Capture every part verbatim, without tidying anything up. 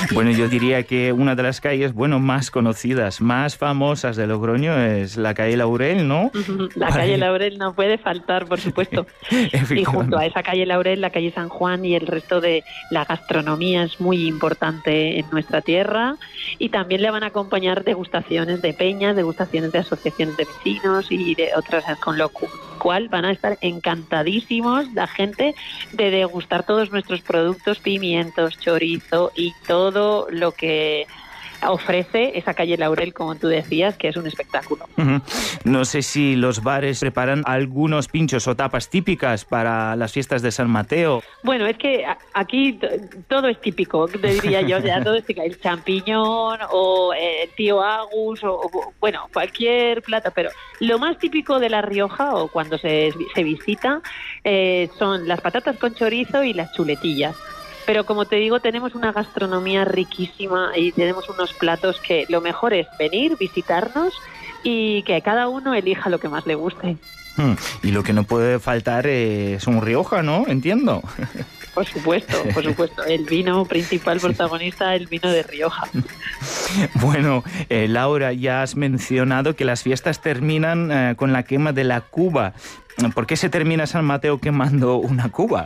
Bueno, yo diría que una de las calles, bueno, más conocidas, más famosas de Logroño es la calle Laurel, ¿no? La Para calle ir- Laurel no puede faltar, por supuesto. Y junto a Efectivamente. esa calle Laurel, la calle San Juan y el resto de la gastronomía es muy importante en nuestra tierra. Y también le van a acompañar degustaciones de peñas, degustaciones de asociaciones de vecinos y de otras, con lo cu- cual van a estar encantadísimos la gente de degustar todos nuestros productos, pimientos, chorizo y todo lo que ofrece esa calle Laurel, como tú decías, que es un espectáculo. Ujú. No sé si los bares preparan algunos pinchos o tapas típicas para las fiestas de San Mateo. Bueno, es que a- aquí t- todo es típico, te diría yo, ya todo es típico. El champiñón o eh, el tío Agus o, o, bueno, cualquier plato, pero lo más típico de La Rioja o cuando se, se visita eh, son las patatas con chorizo y las chuletillas. Pero como te digo, tenemos una gastronomía riquísima y tenemos unos platos que lo mejor es venir, visitarnos y que cada uno elija lo que más le guste. Hmm. Y lo que no puede faltar es un Rioja, ¿no? Entiendo. Por supuesto, por supuesto. El vino principal protagonista, el vino de Rioja. Bueno, eh, Laura, ya has mencionado que las fiestas terminan eh, con la quema de la cuba. ¿Por qué se termina San Mateo quemando una cuba?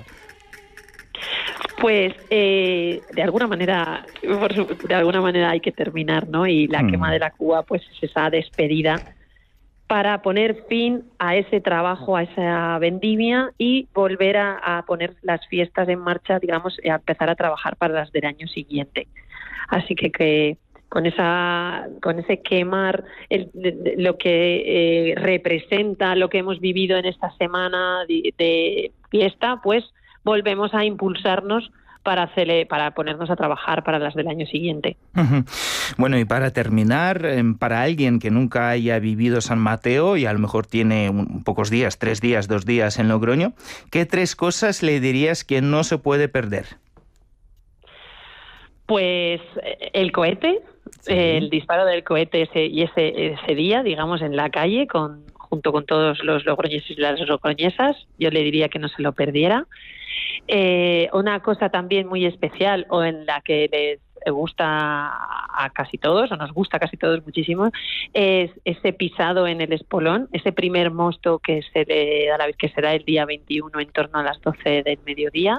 Pues eh, de alguna manera, por su- de alguna manera hay que terminar, ¿no? Y la Hmm. quema de la cuba, pues es esa despedida para poner fin a ese trabajo, a esa vendimia y volver a, a poner las fiestas en marcha, digamos, y a empezar a trabajar para las del año siguiente. Así que, que con esa, con ese quemar el- de- de- lo que eh, representa lo que hemos vivido en esta semana de, de fiesta, pues volvemos a impulsarnos para cele- para ponernos a trabajar para las del año siguiente. Ujú. Bueno, y para terminar, em, para alguien que nunca haya vivido San Mateo y a lo mejor tiene un- pocos días, tres días, dos días en Logroño, ¿qué tres cosas le dirías que no se puede perder? Pues eh, el cohete, Sí. eh, el disparo del cohete ese, y ese, ese día, digamos, en la calle, con, junto con todos los logroñeses y las logroñesas, yo le diría que no se lo perdiera. Eh, una cosa también muy especial o en la que les gusta a casi todos, o nos gusta a casi todos muchísimo, es ese pisado en el espolón, ese primer mosto que se le da la vez que será el día veintiuno en torno a las doce del mediodía.